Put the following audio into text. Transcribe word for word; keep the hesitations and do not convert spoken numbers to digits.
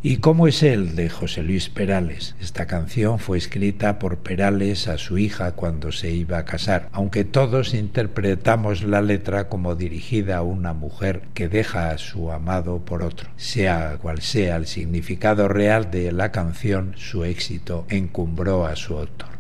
¿Y cómo es él? De José Luis Perales. Esta canción fue escrita por Perales a su hija cuando se iba a casar, aunque todos interpretamos la letra como dirigida a una mujer que deja a su amado por otro. Sea cual sea el significado real de la canción, su éxito encumbró a su autor.